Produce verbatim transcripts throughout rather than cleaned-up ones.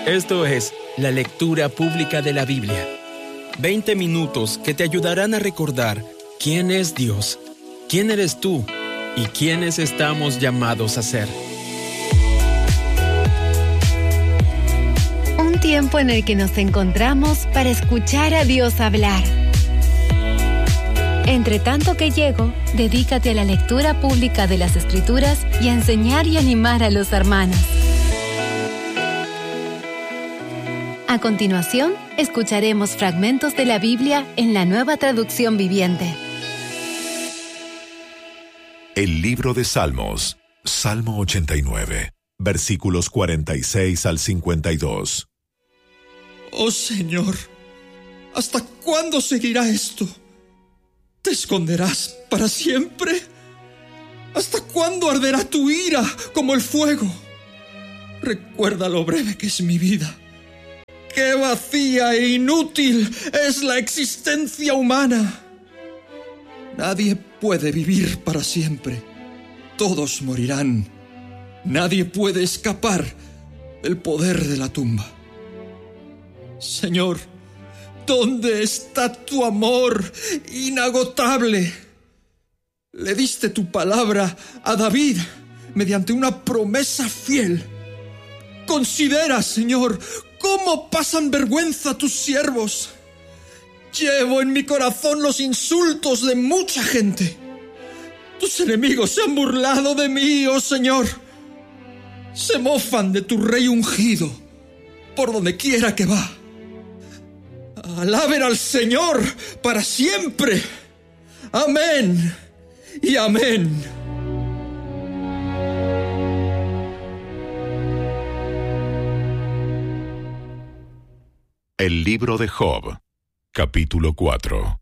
Esto es la lectura pública de la Biblia. veinte minutos que te ayudarán a recordar quién es Dios, quién eres tú y quiénes estamos llamados a ser. Un tiempo en el que nos encontramos para escuchar a Dios hablar. Entre tanto que llego, dedícate a la lectura pública de las Escrituras y a enseñar y animar a los hermanos. A continuación, escucharemos fragmentos de la Biblia en la Nueva Traducción Viviente. El libro de Salmos, Salmo ochenta y nueve, versículos cuarenta y seis al cincuenta y dos. Oh Señor, ¿hasta cuándo seguirá esto? ¿Te esconderás para siempre? ¿Hasta cuándo arderá tu ira como el fuego? Recuerda lo breve que es mi vida. ¡Qué vacía e inútil es la existencia humana! Nadie puede vivir para siempre. Todos morirán. Nadie puede escapar del poder de la tumba. Señor, ¿dónde está tu amor inagotable? Le diste tu palabra a David mediante una promesa fiel. Considera, Señor, cómo pasan vergüenza tus siervos. Llevo en mi corazón los insultos de mucha gente. Tus enemigos se han burlado de mí, oh Señor. Se mofan de tu rey ungido por donde quiera que va. Alaben al Señor para siempre. Amén y amén. El libro de Job, capítulo cuatro.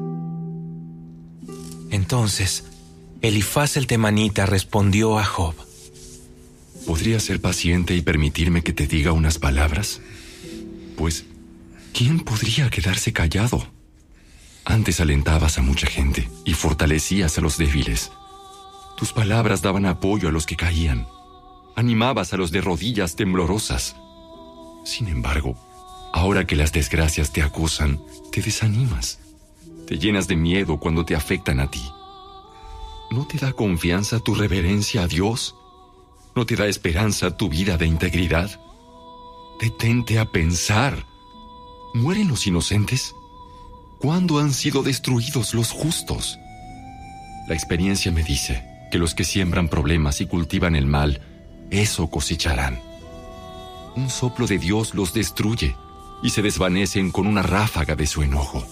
Entonces, Elifaz el temanita respondió a Job: ¿Podrías ser paciente y permitirme que te diga unas palabras? Pues, ¿quién podría quedarse callado? Antes alentabas a mucha gente y fortalecías a los débiles. Tus palabras daban apoyo a los que caían. Animabas a los de rodillas temblorosas. Sin embargo, ahora que las desgracias te acusan, te desanimas. Te llenas de miedo cuando te afectan a ti. ¿No te da confianza tu reverencia a Dios? ¿No te da esperanza tu vida de integridad? Detente a pensar. ¿Mueren los inocentes? ¿Cuándo han sido destruidos los justos? La experiencia me dice que los que siembran problemas y cultivan el mal, eso cosecharán. Un soplo de Dios los destruye y se desvanecen con una ráfaga de su enojo.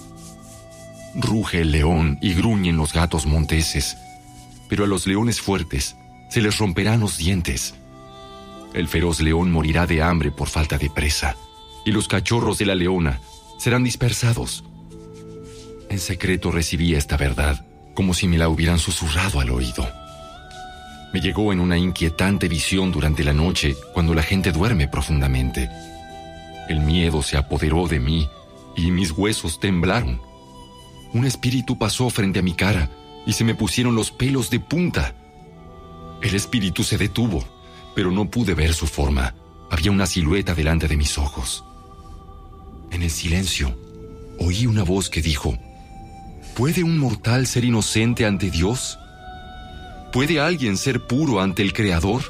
Ruge el león y gruñen los gatos monteses, pero a los leones fuertes se les romperán los dientes. El feroz león morirá de hambre por falta de presa, y los cachorros de la leona serán dispersados. En secreto recibí esta verdad, como si me la hubieran susurrado al oído. Me llegó en una inquietante visión durante la noche, cuando la gente duerme profundamente. El miedo se apoderó de mí, y mis huesos temblaron. Un espíritu pasó frente a mi cara, y se me pusieron los pelos de punta. El espíritu se detuvo, pero no pude ver su forma. Había una silueta delante de mis ojos. En el silencio, oí una voz que dijo: ¿puede un mortal ser inocente ante Dios? ¿Puede alguien ser puro ante el Creador?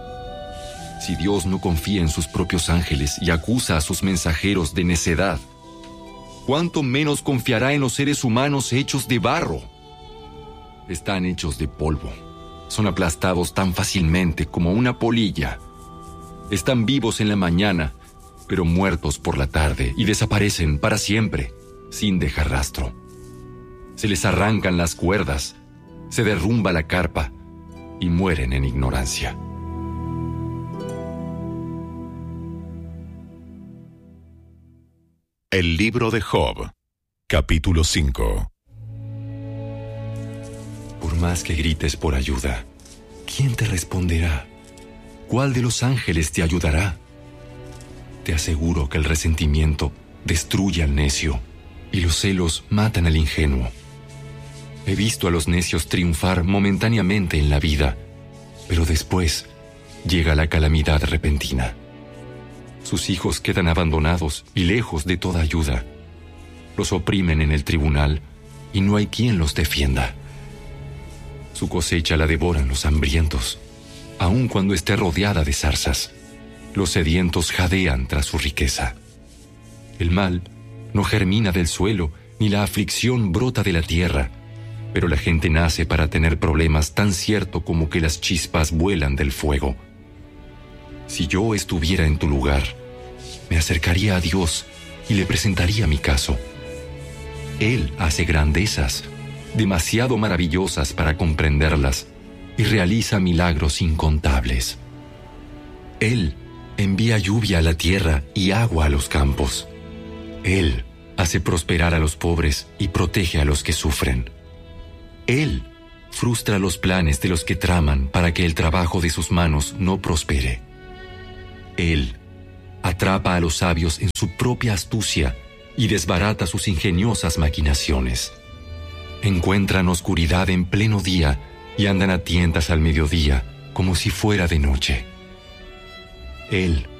Si Dios no confía en sus propios ángeles y acusa a sus mensajeros de necedad, ¿cuánto menos confiará en los seres humanos hechos de barro? Están hechos de polvo. Son aplastados tan fácilmente como una polilla. Están vivos en la mañana, pero muertos por la tarde, y desaparecen para siempre, sin dejar rastro. Se les arrancan las cuerdas, se derrumba la carpa, y mueren en ignorancia. El libro de Job, capítulo cinco. Por más que grites por ayuda, ¿quién te responderá? ¿Cuál de los ángeles te ayudará? Te aseguro que el resentimiento destruye al necio y los celos matan al ingenuo. He visto a los necios triunfar momentáneamente en la vida, pero después llega la calamidad repentina. Sus hijos quedan abandonados y lejos de toda ayuda. Los oprimen en el tribunal y no hay quien los defienda. Su cosecha la devoran los hambrientos, aun cuando esté rodeada de zarzas. Los sedientos jadean tras su riqueza. El mal no germina del suelo, ni la aflicción brota de la tierra, pero la gente nace para tener problemas tan cierto como que las chispas vuelan del fuego. Si yo estuviera en tu lugar, me acercaría a Dios y le presentaría mi caso. Él hace grandezas, demasiado maravillosas para comprenderlas, y realiza milagros incontables. Él envía lluvia a la tierra y agua a los campos. Él hace prosperar a los pobres y protege a los que sufren. Él frustra los planes de los que traman para que el trabajo de sus manos no prospere. Él atrapa a los sabios en su propia astucia y desbarata sus ingeniosas maquinaciones. Encuentran oscuridad en pleno día y andan a tientas al mediodía como si fuera de noche. Él